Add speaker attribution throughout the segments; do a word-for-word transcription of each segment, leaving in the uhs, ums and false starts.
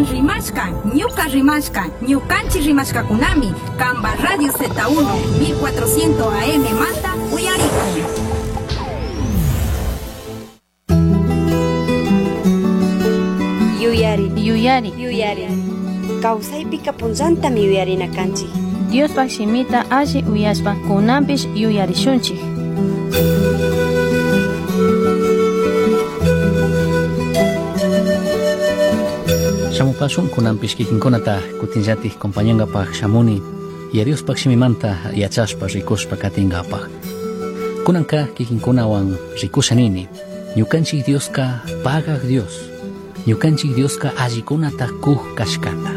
Speaker 1: Nishan rimashka, ñuka rimashka, ñukanchi rimashka kunami, Kamba Radio Z uno, mil cuatrocientos A M manta, uyarikun.
Speaker 2: Yuyari,
Speaker 3: Yuyari,
Speaker 2: yuyari. Kawsaypi kapunzanta mi uyarina kanchi.
Speaker 3: Dios pakshimita alli uyashpa kunampish yuyarishunchik.
Speaker 4: Shamupasun kunampish kikinkunata kutinllati compañangapaj shamuni yarius pakshimimanta yachashpa rikushpa katingapaj. Kunanka kikinkunawan rikushanini ñukanchik Dioska pagaq Dios, ñukanchik Dioska allikunata kuj kashkata.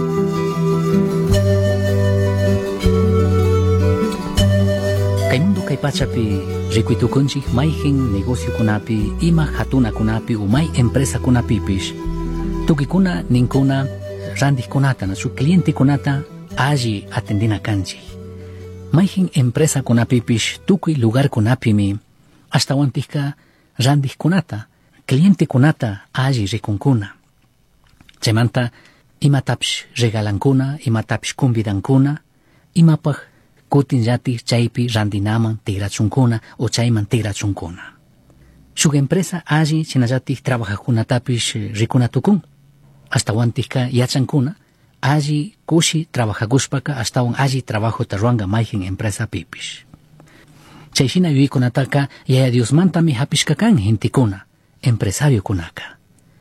Speaker 4: Kay mundo kay pachapi rikuitukunchik mayjin negocio kunapi ima hatuna kunapi o may empresa kunapipish tukikuna ninkuna randis kunata na su cliente kunata alli atendina kanchik. Mayjin empresa kunapipish tukuy lugar kunapimi hasta wantika randis kunata cliente kunata alli rikunkuna. Chaymanta imatapish regalankuna, imatapish convidankuna, imapaj kutinllati chaypi randinaman tigrachunkuna o chayman tigrachunkuna. Shuk empresa alli chinallati trabajakunatapish rikunatukun. Hasta wantika yachankuna alli kushi trabajakushpaka hasta wan alli trabajo tarruanga mayjin empresa pipish. Chayshina yuykunataka yaya Diosmantami hapishkakan hintikuna, empresario kunaka.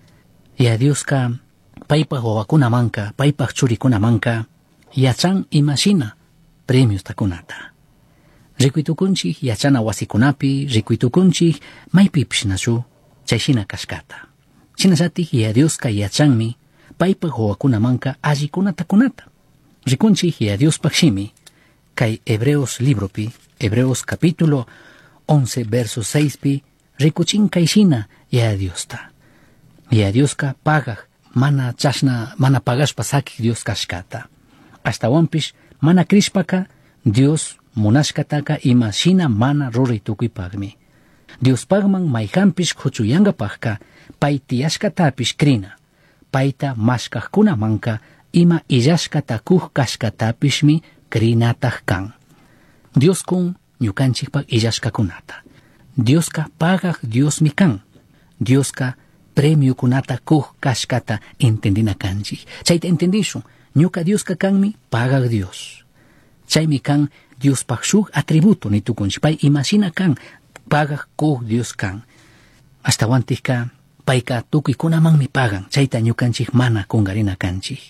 Speaker 4: Yaya Dioska paypaj wawakunamanka, paypaj churikunamanka yachan imashina premios takunata. Rikuitukunchik yachana wasikunapi, rikuitukunchik maypipish nashu chayshina kashkata. Chinasati yaya Dioska yachanmi paypaj wawakunamanka allikunata kunata. Rikunchik yaya Diospaj shimi kay Hebreos libropi, Hebreos capítulo once verso seis pi rikuchin kayshina yaya Diosta. Yaya Dioska pagaj mana chashna mana pagashpa sakik Dios kashkata. Hasta wampish mana krishpaka Dios munashkataka ima shina mana ruritukuipagmi. Dios pagman mayhampish khuchuyangapajka pay tiyashkatapish krina. Payta mashkajkunamanka ima illashkata kuj kashkatapishmi krinataj kan. Dios kun ñukanchikpak illashkakunata. Dioska pagaj Diosmi kan. Dioska premio kunata kuj kashkata entendina kanchik. Chayta entendishun. Ñuka Dioska kanmi pagaq Dios. Chaymi kan Dios pakshuk atributo ni tukunchi. Pay imashina kan pagaq kuj Dios kan. Hasta wantika payka tukuy kunamanmi pagan. Chayta ñukanchik mana kungarina kanchik.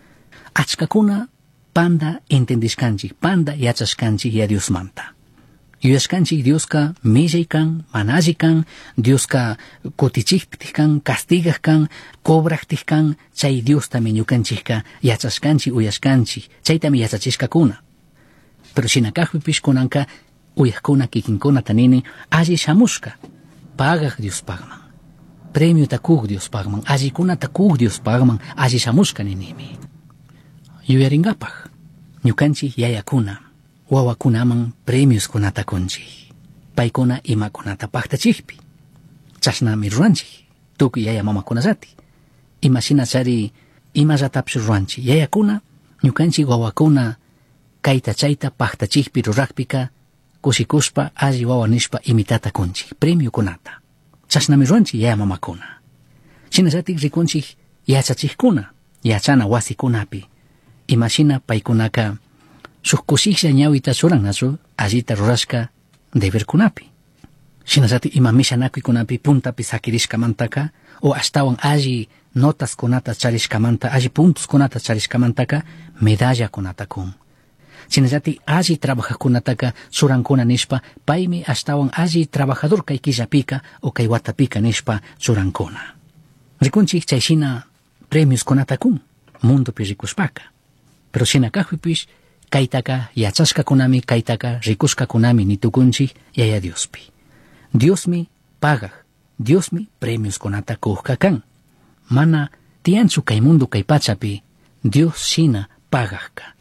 Speaker 4: Achkakuna panda entendishkanchik, panda yachashkanchik ya Dios manta. Yuyashkanchik Dioska millay kan, manaji kan, Dioska kutichiktik kan, castigaj kan, cobrajtik kan, chay Dios tami ñukanchikka yachashkanchik, uyashkanchik, chay tami yachachishkakuna. Pero shinakajpipish kunanka uyajkuna kikinkuna tanini alli shamushka, pagaj Dios pagman. Premio takuj Dios pagman, allikuna takuj Dios pagman, alli shamushka ninimi. Yuyaringapaj, ñukanchik yayakuna, wawakunaman premios kunata kunchik. Paykuna ima kunata paktachikpi. Chashnami ruranchik, tukuy yaya mamakunallati. Imashina chari ima ratapsh ruranchik. Yayakuna, ñukanchik wawakuna kayta chayta paktachikpi rurakpika kushikushpa alli wawa nishpa imitata kunchik. Premio kunata. Chashnami ruranchik yaya mamakuna. Shinallatik rikunchik yachachikuna, yachana wasikunapi. Imashina paykunaka shuk kushiklla ñawita churan nachu allita rurashka deber kunapi. Shinallati ima mishanakuykunapi puntapi sakirishkamantaka o ashtawan alli notas kunata charishkamanta, alli puntos kunata charishkamantaka medalla kunata kun. Shinallati alli trabajakunataka churankuna nishpa paymi ashtawan alli trabajador kay killapika o kay watapika nishpa churankuna. Rikunchik chayshina premios kunata kun mundopi rikushpaka. Pero shinakajpipish kaytaka yachashkakunami, kaytaka rikushkakunami nitukunchik yaya Diospi. Diosmi pagaj, Diosmi premios kunata kujka kan. Mana tianchu kay mundo kay pachapi Dios shina pagajka.